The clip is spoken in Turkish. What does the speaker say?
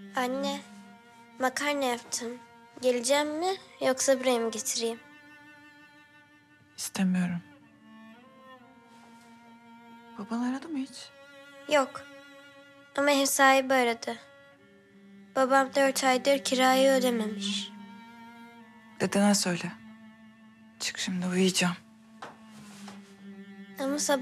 Anne, makarna yaptım. Geleceğim mi yoksa buraya mı getireyim? İstemiyorum. Baban aradı mı hiç? Yok. Ama ev sahibi aradı. Babam 4 aydır kirayı ödememiş. Dedene söyle. Çık şimdi uyuyacağım. Ama sabah